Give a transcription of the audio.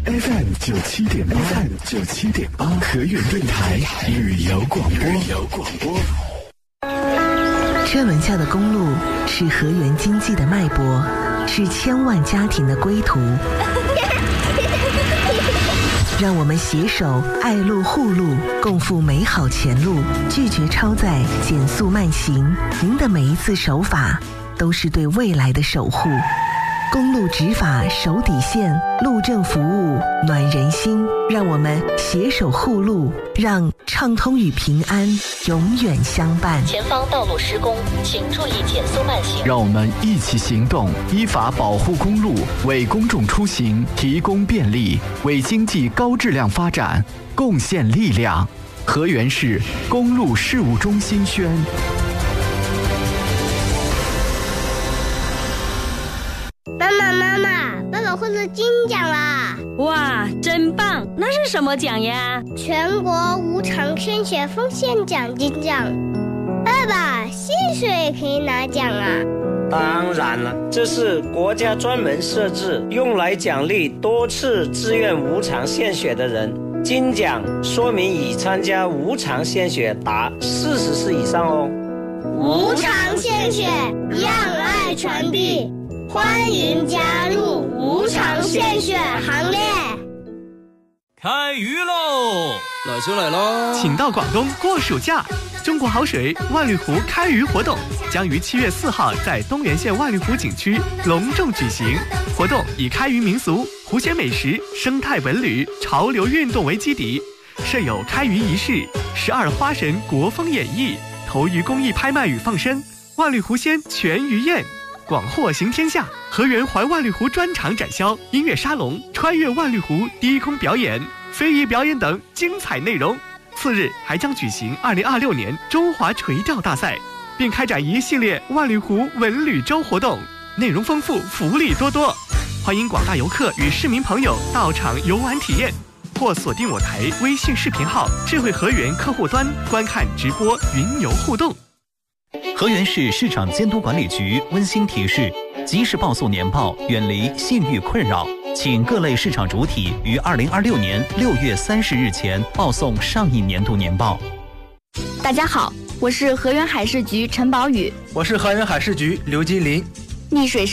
FM 97.8，河源电台旅游广播。 车轮下的公路是河源经济的脉搏，是千万家庭的归途。让我们携手爱路护路，共赴美好前路，拒绝超载，减速慢行。您的每一次守法，都是对未来的守护。公路执法守底线，路政服务暖人心。让我们携手护路，让畅通与平安永远相伴。 前方道路施工，请注意减速慢行。 让我们一起行动，依法保护公路，为公众出行提供便利，为经济高质量发展贡献力量。河源市公路事务中心宣。 妈妈，爸爸获得金奖啦！ 哇，真棒！那是什么奖呀？ 全国无偿献血奉献奖金奖。爸爸，献血也可以拿奖啊？ 当然了，这是国家专门设置用来奖励多次自愿无偿献血的人。金奖说明已参加无偿献血达40次以上哦。 无偿献血，让爱传递。欢迎加入无偿献血行列。 开鱼喽！ 来就来喽！ 请到广东过暑假。中国好水万绿湖开鱼活动将于7月4号在东源县万绿湖景区隆重举行。活动以开渔民俗、湖鲜美食、生态文旅、潮流运动为基底，设有开渔仪式、12花神国风演绎、投鱼公益拍卖与放生、万绿湖鲜全鱼宴。广获行天下，河源环万绿湖专场展销、音乐沙龙、穿越万绿湖低空表演、非遗表演等精彩内容。次日还将举行2026年中华垂钓大赛，并开展一系列万绿湖文旅周活动，内容丰富，福利多多。欢迎广大游客与市民朋友到场游玩体验，或锁定我台微信视频号智慧河源客户端观看直播云游互动。 河源市市场监督管理局温馨提示：及时报送年报，远离信誉困扰。请各类市场主体于2026年6月30日前报送上一年度年报。 大家好，我是河源海事局陈宝宇， 我是河源海事局刘金林。 溺水